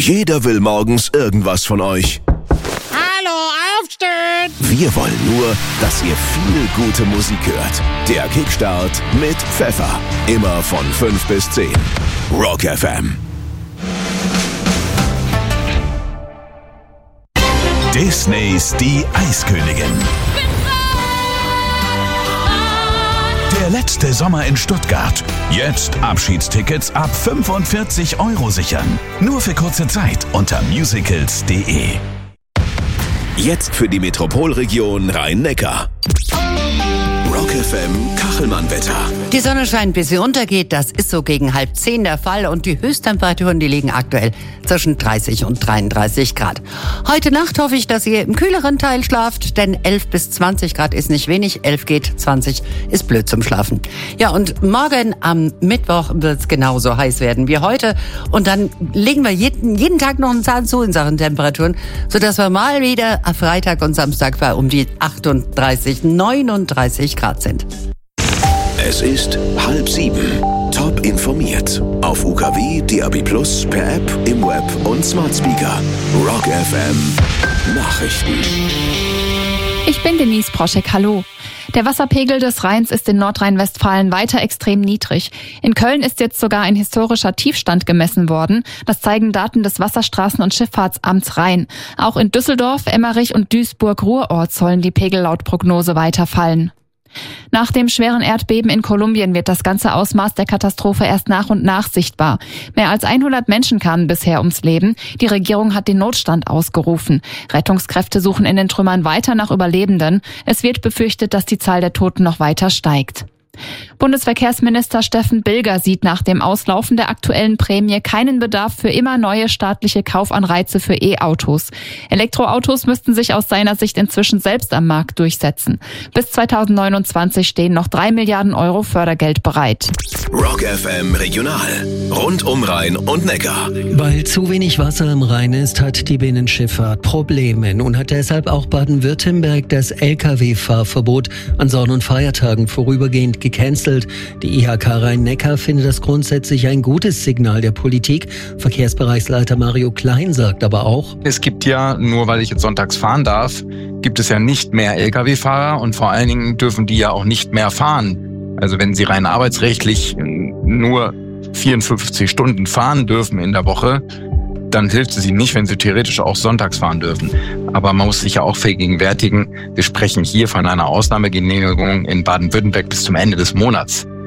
Jeder will morgens irgendwas von euch. Hallo, aufstehen! Wir wollen nur, dass ihr viel gute Musik hört. Der Kickstart mit Pfeffer. Immer von 5 bis 10. Rock FM. Disneys Die Eiskönigin. Der letzte Sommer in Stuttgart. Jetzt Abschiedstickets ab 45 € sichern. Nur für kurze Zeit unter musicals.de. Jetzt für die Metropolregion Rhein-Neckar. Rock FM Kachelmann-Wetter. Die Sonne scheint, bis sie untergeht. Das ist so gegen 9:30 der Fall. Und die Höchsttemperaturen, die liegen aktuell zwischen 30 und 33 Grad. Heute Nacht hoffe ich, dass ihr im kühleren Teil schlaft, denn 11 bis 20 Grad ist nicht wenig. 11 geht, 20 ist blöd zum Schlafen. Ja, und morgen am Mittwoch wird es genauso heiß werden wie heute. Und dann legen wir jeden Tag noch einen Zahn zu in Sachen Temperaturen, sodass wir mal wieder am Freitag und Samstag bei um die 38, 39 Grad sind. Es ist 6:30. Top informiert. Auf UKW, DAB+, per App, im Web und Smart Speaker. Rock FM Nachrichten. Ich bin Denise Proschek, hallo. Der Wasserpegel des Rheins ist in Nordrhein-Westfalen weiter extrem niedrig. In Köln ist jetzt sogar ein historischer Tiefstand gemessen worden. Das zeigen Daten des Wasserstraßen- und Schifffahrtsamts Rhein. Auch in Düsseldorf, Emmerich und Duisburg-Ruhrort sollen die Pegel laut Prognose weiter fallen. Nach dem schweren Erdbeben in Kolumbien wird das ganze Ausmaß der Katastrophe erst nach und nach sichtbar. Mehr als 100 Menschen kamen bisher ums Leben. Die Regierung hat den Notstand ausgerufen. Rettungskräfte suchen in den Trümmern weiter nach Überlebenden. Es wird befürchtet, dass die Zahl der Toten noch weiter steigt. Bundesverkehrsminister Steffen Bilger sieht nach dem Auslaufen der aktuellen Prämie keinen Bedarf für immer neue staatliche Kaufanreize für E-Autos. Elektroautos müssten sich aus seiner Sicht inzwischen selbst am Markt durchsetzen. Bis 2029 stehen noch 3 Milliarden € Fördergeld bereit. Rock FM Regional. Rund um Rhein und Neckar. Weil zu wenig Wasser im Rhein ist, hat die Binnenschifffahrt Probleme. Nun hat deshalb auch Baden-Württemberg das Lkw-Fahrverbot an Sonn- und Feiertagen vorübergehend gecancelt. Die IHK Rhein-Neckar findet das grundsätzlich ein gutes Signal der Politik. Verkehrsbereichsleiter Mario Klein sagt aber auch: Es gibt ja, nur weil ich jetzt sonntags fahren darf, gibt es ja nicht mehr Lkw-Fahrer und vor allen Dingen dürfen die ja auch nicht mehr fahren. Also wenn sie rein arbeitsrechtlich nur 54 Stunden fahren dürfen in der Woche, dann hilft es ihnen nicht, wenn sie theoretisch auch sonntags fahren dürfen. Aber man muss sich ja auch vergegenwärtigen, wir sprechen hier von einer Ausnahmegenehmigung in Baden-Württemberg bis zum Ende des Monats.